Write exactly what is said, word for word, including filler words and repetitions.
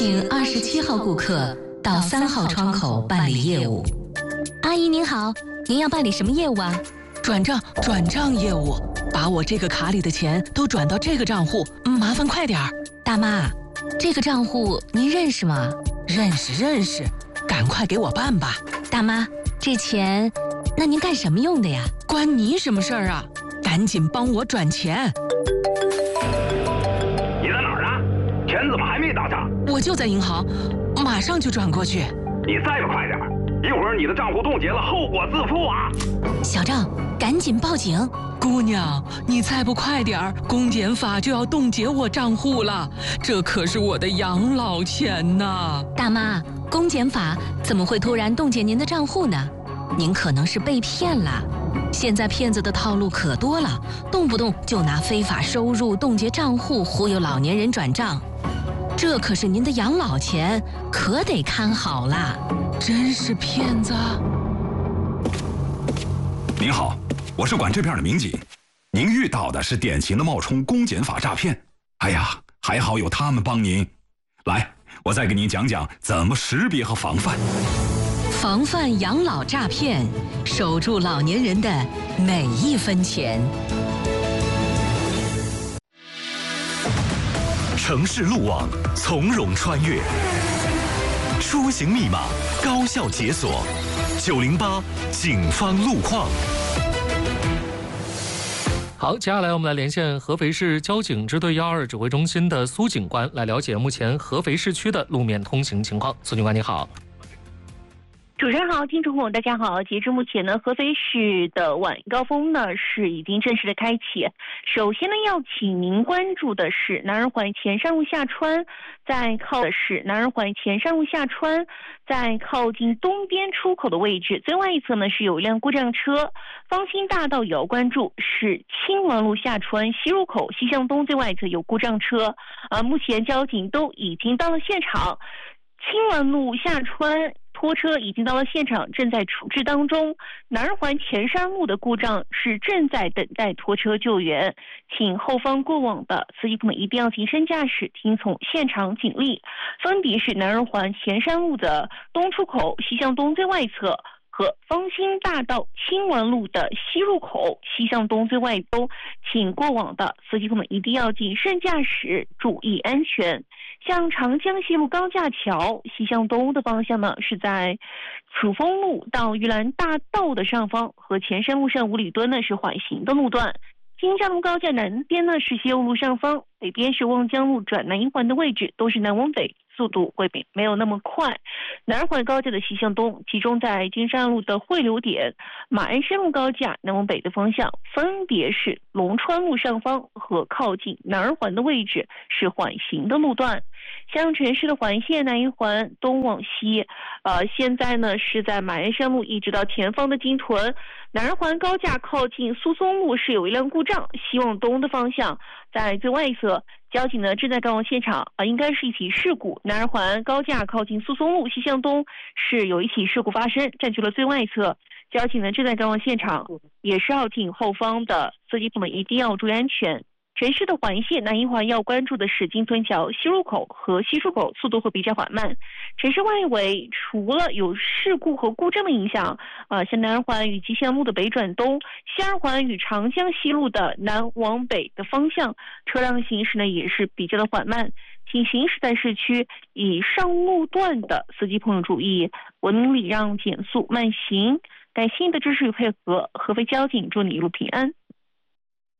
请二十七号顾客到三号窗口办理业务。 阿姨您好，您要办理什么业务啊？ 转账转账业务，把我这个卡里的钱都转到这个账户，麻烦快点儿。 大妈，这个账户您认识吗？ 认识认识，赶快给我办吧。 大妈，这钱那您干什么用的呀？ 关你什么事儿啊？赶紧帮我转钱。 你在哪儿呢？钱怎么还没到账？ 我就在银行，马上就转过去。 你再不快点，一会儿你的账户冻结了，后果自负啊！ 小郑，赶紧报警！ 姑娘，你再不快点儿，公检法就要冻结我账户了，这可是我的养老钱呐！ 大妈，公检法怎么会突然冻结您的账户呢？您可能是被骗了。现在骗子的套路可多了，动不动就拿非法收入冻结账户忽悠老年人转账，这可是您的养老钱，可得看好了。 真是骗子！ 您好，我是管这片的民警，您遇到的是典型的冒充公检法诈骗。哎呀，还好有他们帮您。来，我再给您讲讲怎么识别和防范。 防范养老诈骗，守住老年人的每一分钱。 城市路网从容穿越，出行密码高效解锁。九零八警方路况。 好，接下来我们来连线合肥市交警支队幺二指挥中心的苏警官，来了解目前合肥市区的路面通行情况。苏警官你好。 主持人好，听众朋友大家好。截至目前呢，合肥市的晚高峰呢是已经正式的开启。首先呢，要请您关注的是南二环前山路下穿，在靠的是南二环前山路下穿，在靠近东边出口的位置，最外一侧呢是有一辆故障车。方兴大道也要关注，是青鸾路下穿西入口西向东最外侧有故障车。呃，目前交警都已经到了现场。青鸾路下穿拖车已经到了现场，正在处置当中。南二环前山路的故障是正在等待拖车救援，请后方过往的司机朋友们一定要谨慎驾驶，听从现场警令。分别是南二环前山路的东出口西向东最外侧和方兴大道青鸾路的西入口西向东最外周，请过往的司机朋友们一定要谨慎驾驶，注意安全。像长江西路高架桥西向东的方向呢，是在楚风路到玉兰大道的上方，和前山路上五里墩呢是缓行的路段。金山路高架南边呢是西右路上方，北边是望江路转南一环的位置，都是南往北，速度会比没有那么快。南二环高架的西向东集中在金山路的汇流点，马鞍山路高架南往北的方向分别是龙川路上方和靠近南二环的位置是缓行的路段。像城市的环线南一环东往西，呃，现在呢是在马鞍山路一直到前方的金屯，南二环高架靠近苏松路是有一辆故障，西往东的方向在最外侧。交警呢正在赶往现场啊、呃，应该是一起事故。南二环高架靠近苏松路西向东是有一起事故发生，占据了最外侧。交警呢正在赶往现场，也是要请后方的司机朋友们一定要注意安全。城市的环线南一环要关注的是金屯桥西入口和西出口，速度会比较缓慢。城市外围除了有事故和故障的影响，呃，像南二环与吉祥路的北转东，西二环与长江西路的南往北的方向，车辆行驶呢也是比较的缓慢。请行驶在市区以上路段的司机朋友注意，文明礼让，减速慢行。感谢您的支持与配合，合肥交警祝你一路平安。